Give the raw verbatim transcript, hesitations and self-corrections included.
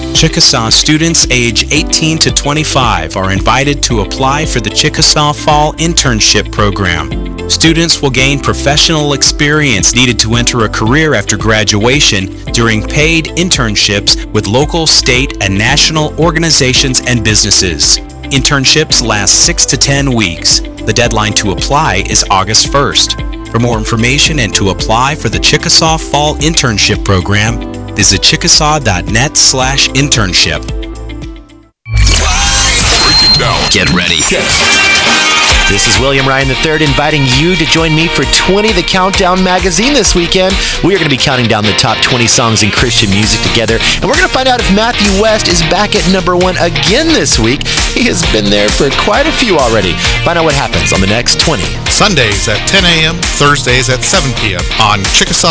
Chickasaw students age eighteen to twenty-five are invited to apply for the Chickasaw Fall Internship Program. Students will gain professional experience needed to enter a career after graduation during paid internships with local, state, and national organizations and businesses. Internships last six to ten weeks. The deadline to apply is August first. For more information and to apply for the Chickasaw Fall Internship Program, visit chickasaw.net slash internship. Get ready. This is William Ryan the third inviting you to join me for twenty The Countdown magazine this weekend. We are going to be counting down the top twenty songs in Christian music together, and we're going to find out if Matthew West is back at number one again this week. He has been there for quite a few already. Find out what happens on the next twenty. Sundays at ten a.m., Thursdays at seven p.m. on Chickasaw